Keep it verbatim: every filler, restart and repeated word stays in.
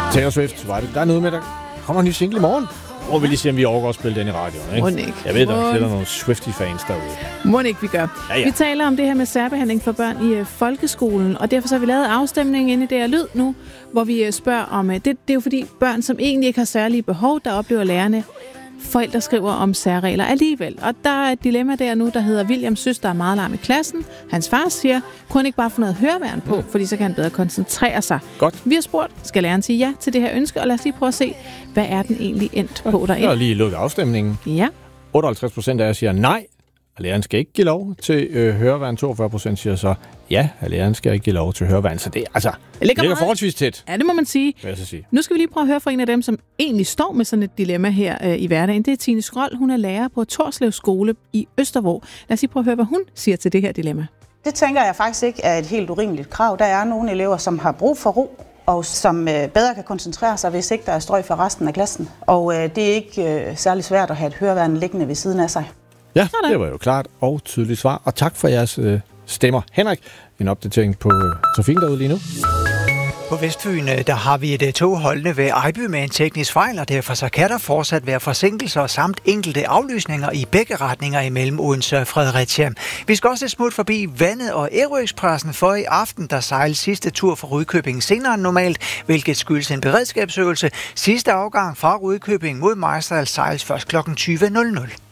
Taylor Swift var det. Der er noget med, der kommer en ny single i morgen. Og vi lige se, om vi overgår at spille den i radioen. Ikke? Må ikke. Jeg ved, der Må... er nogle Swiftie-fans derude. Må ikke, vi gør. Ja, ja. Vi taler om det her med særbehandling for børn i uh, folkeskolen, og derfor så har vi lavet afstemning inde i det her lyd nu, hvor vi uh, spørger om, uh, det, det er jo fordi børn, som egentlig ikke har særlige behov, der oplever lærerne, forældre skriver om særregler alligevel. Og der er et dilemma der nu, der hedder, William synes, der er meget larm i klassen. Hans far siger, kunne han ikke bare få noget høreværn på, fordi så kan han bedre koncentrere sig. Godt. Vi har spurgt, skal læreren sige ja til det her ønske, og lad os lige prøve at se, hvad er den egentlig endt på derinde. Jeg har lige lukket afstemningen. Ja. otteoghalvtreds procent af jer siger nej, og læreren skal ikke give lov til øh, høreværn. toogfyrre procent siger så ja, at læreren skal ikke give lov til høreværn. Så det, altså, det ligger, ligger forholdsvis tæt. Ja, det må man sige. Hvad jeg så sige. Nu skal vi lige prøve at høre fra en af dem, som egentlig står med sådan et dilemma her øh, i hverdagen. Det er Tine Skrold. Hun er lærer på Torslev Skole i Østervrå. Lad os lige prøve at høre, hvad hun siger til det her dilemma. Det tænker jeg faktisk ikke er et helt urimeligt krav. Der er nogle elever, som har brug for ro, og som øh, bedre kan koncentrere sig, hvis ikke der er støj for resten af klassen. Og øh, det er ikke øh, særlig svært at have et høreværn liggende ved siden af sig. Ja, det var jo klart og tydeligt svar. Og tak for jeres øh, stemmer. Henrik, en opdatering på øh, trafikken derude lige nu. På Vestfyn, der har vi et tog holdende ved Ejby med en teknisk fejl, og derfor så kan der fortsat være forsinkelser samt enkelte aflysninger i begge retninger imellem Odense og Fredericia. Vi skal også smut forbi Vandet og Ærø-Expressen, for i aften der sejler sidste tur fra Rudkøbing senere end normalt, hvilket skyldes en beredskabsøvelse. Sidste afgang fra Rudkøbing mod Majsdal sejles først klokken tyve nul nul.